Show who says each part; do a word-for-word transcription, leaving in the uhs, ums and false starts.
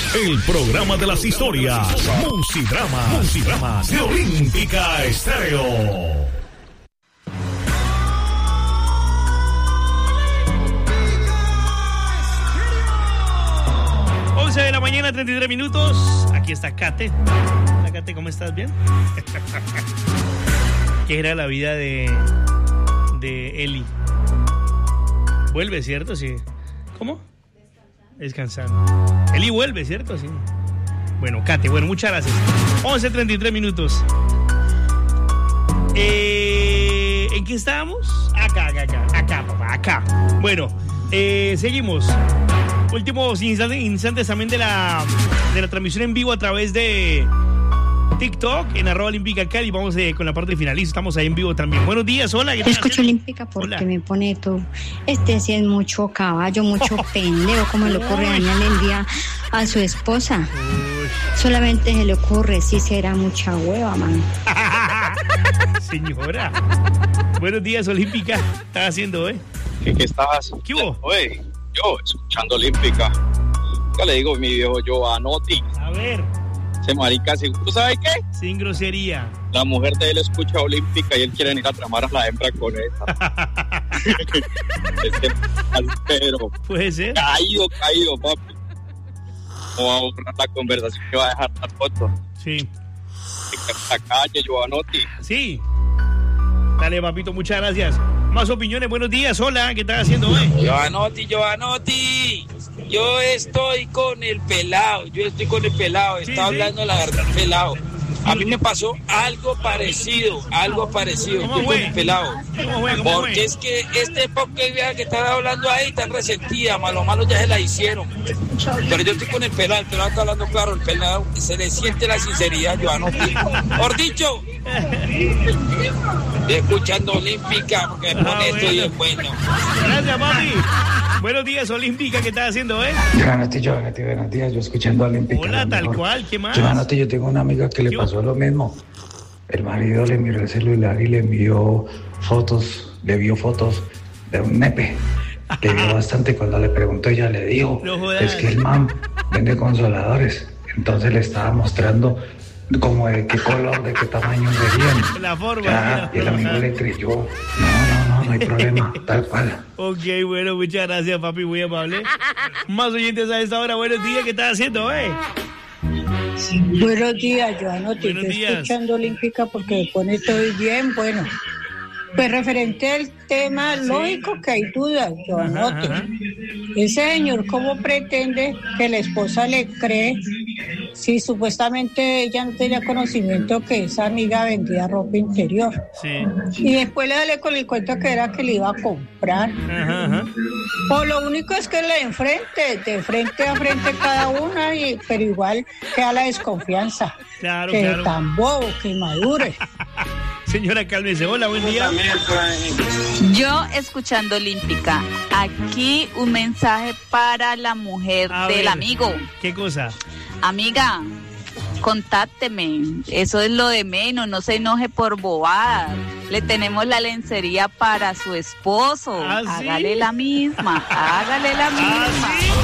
Speaker 1: el programa de las historias. Musidrama, Musidrama de Olímpica Estéreo.
Speaker 2: once de la mañana, treinta y tres minutos. Aquí está Kate. Hola, Kate, ¿cómo estás? ¿Bien? ¿Qué era la vida de, de Eli? Vuelve, ¿cierto? Sí. ¿Cómo? Descansando. Descansando. Eli vuelve, ¿cierto? Sí. Bueno, Kate, bueno, muchas gracias. once treinta y tres minutos. Eh, ¿En qué estábamos? Acá, acá, acá, acá, papá, acá. Bueno, eh, seguimos. Últimos instantes, instantes también de la, de la transmisión en vivo a través de TikTok en arroba Olímpica Cali. Vamos eh, con la parte final. Estamos ahí en vivo también. Buenos días, hola.
Speaker 3: Te escucho Olímpica porque hola. Me pone todo. Este sí es mucho caballo, mucho pendejo. ¿Cómo le ocurre dañarle el día a su esposa? Uy. Solamente se le ocurre, sí será mucha hueva, man.
Speaker 2: Señora. Buenos días, Olímpica. ¿Qué estás haciendo, eh?
Speaker 4: ¿Qué, qué estás?
Speaker 2: ¿Qué hubo?
Speaker 4: Oye, yo escuchando Olímpica. Ya le digo a mi viejo Giovanotti.
Speaker 2: A ver.
Speaker 4: Ese marica, ¿tú sabes qué?
Speaker 2: Sin grosería.
Speaker 4: La mujer de él escucha Olímpica y él quiere ir a tramar a la hembra con esa. Es que, pero
Speaker 2: puede ser.
Speaker 4: Caído, caído, papi. No va a borrar la conversación que va a dejar la foto.
Speaker 2: Sí.
Speaker 4: La calle, Giovanotti.
Speaker 2: Sí. Dale, papito, muchas gracias. Más opiniones, buenos días, hola, ¿qué estás haciendo hoy?
Speaker 5: Giovanotti, Giovanotti, yo estoy con el pelado, yo estoy con el pelado, sí, está sí. hablando la verdad, pelado. A mí me pasó algo parecido, algo parecido, estoy con el pelado.
Speaker 2: ¿Cómo fue? ¿Cómo
Speaker 5: porque
Speaker 2: fue?
Speaker 5: es que este porque vieja que están hablando ahí tan resentida, malo malo ya se la hicieron. Pero yo estoy con el pelado, el pelado está hablando claro, el pelado se le siente la sinceridad, Giovanotti. Por dicho, estoy escuchando Olímpica porque me pone ah, esto y es bueno.
Speaker 2: Gracias, papi. Buenos días, Olímpica, ¿qué estás haciendo, eh?
Speaker 6: Giovanotti, Giovanotti, buenos días, yo escuchando Olímpica.
Speaker 2: Hola, tal mejor. Cual, ¿qué más?
Speaker 6: Giovanotti, yo tengo una amiga que le pasó lo mismo. El marido le miró el celular y le envió fotos, le vio fotos de un nepe. Le vio bastante. Cuando le preguntó, ella le dijo, no es que el man vende consoladores. Entonces le estaba mostrando como de qué color, de qué tamaño serían.
Speaker 2: La forma.
Speaker 6: Ya, y el amigo le creyó. No, no, no, no hay problema, tal cual.
Speaker 2: Ok, bueno, muchas gracias, papi, muy amable. Más oyentes a esta hora, buenos días, ¿qué estás haciendo, eh?
Speaker 7: Buenos días, Giovanotti,
Speaker 2: buenos
Speaker 7: estoy
Speaker 2: días.
Speaker 7: escuchando Olímpica porque me pone todo bien, bueno. Pues referente al tema, sí. Lógico que hay dudas, Giovanotti. Ajá, ajá. Ese señor, ¿cómo pretende que la esposa le cree si supuestamente ella no tenía conocimiento que esa amiga vendía ropa interior?
Speaker 2: Sí.
Speaker 7: Y después le dale con el cuento que era que le iba a comprar.
Speaker 2: Ajá, ajá.
Speaker 7: O lo único es que le enfrente, de frente a frente cada una, y, pero igual queda la desconfianza.
Speaker 2: Claro,
Speaker 7: que
Speaker 2: claro.
Speaker 7: tan bobo, que madure.
Speaker 2: Señora, cálmese. Hola, buen día.
Speaker 8: Yo escuchando Olímpica. Aquí un mensaje para la mujer
Speaker 2: a
Speaker 8: del
Speaker 2: ver,
Speaker 8: amigo.
Speaker 2: ¿Qué cosa?
Speaker 8: Amiga, contácteme. Eso es lo de menos. No se enoje por bobadas. Le tenemos la lencería para su esposo.
Speaker 2: ¿Ah, sí?
Speaker 8: Hágale la misma. Hágale la misma.
Speaker 2: ¿Ah, sí?